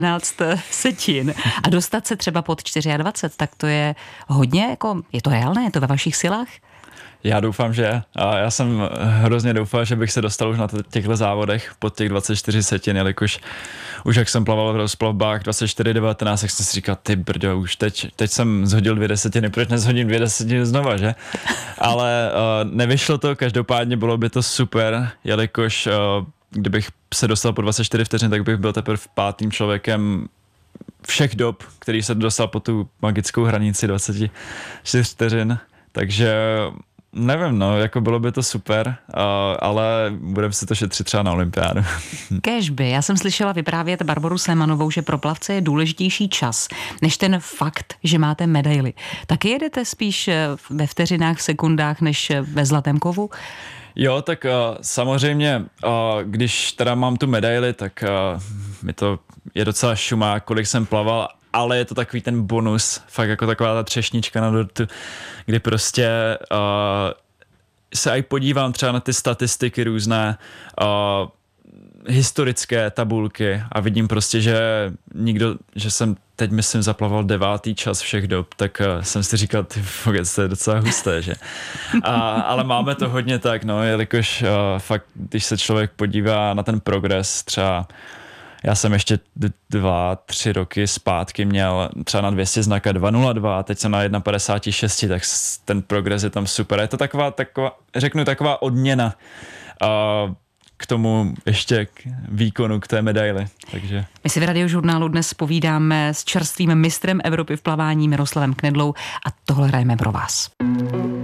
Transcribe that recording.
12 setin a dostat se třeba pod 24, tak to je hodně, jako, je to reálné, je to ve vašich silách? Já doufám, že a já jsem hrozně doufal, že bych se dostal už na těchto závodech pod těch 24 setin, jelikož už jak jsem plaval v rozplavbách 24-19, tak jsem si říkal, ty brďo, už teď jsem zhodil 2 desetiny, proč nezhodím 2 desetiny znova, že? Ale nevyšlo to, každopádně bylo by to super, jelikož kdybych se dostal po 24 vteřin, tak bych byl teprve 5. člověkem všech dob, který se dostal po tu magickou hranici 24 vteřin, takže nevím, no, jako bylo by to super, ale budeme si to šetřit třeba na olympiádu. Kéžby, já jsem slyšela vyprávět Barboru Semanovou, že pro plavce je důležitější čas, než ten fakt, že máte medaili. Taky jedete spíš ve vteřinách, v sekundách, než ve zlatém kovu? Jo, tak samozřejmě, když teda mám tu medaili, tak mi to je docela šumá, kolik jsem plaval, ale je to takový ten bonus, fakt jako taková ta třešnička na dortu, kdy prostě se aj podívám třeba na ty statistiky různé, historické tabulky a vidím prostě, že jsem teď myslím zaplaval 9. čas všech dob, tak jsem si říkal, ty vůbec, to je docela husté, že? Ale máme to hodně tak, no, jelikož fakt, když se člověk podívá na ten progres, třeba já jsem ještě 2-3 roky zpátky měl třeba na 200 znaka 2.02, teď jsem na 1.56, tak ten progres je tam super. Je to taková řeknu, taková odměna k tomu ještě k výkonu, k té medaili. Takže. My si v Radiožurnálu dnes povídáme s čerstvým mistrem Evropy v plavání Miroslavem Knedlou a tohle hrajeme pro vás.